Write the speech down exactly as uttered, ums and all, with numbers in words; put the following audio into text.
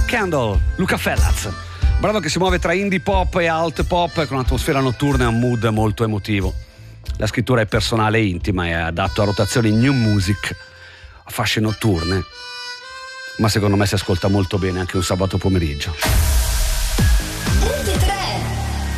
Candle, Luca Fellaz. Brano che si muove tra indie pop e alt pop con un'atmosfera notturna e un mood molto emotivo. La scrittura è personale e intima e è adatto a rotazioni new music, a fasce notturne, ma secondo me si ascolta molto bene anche un sabato pomeriggio.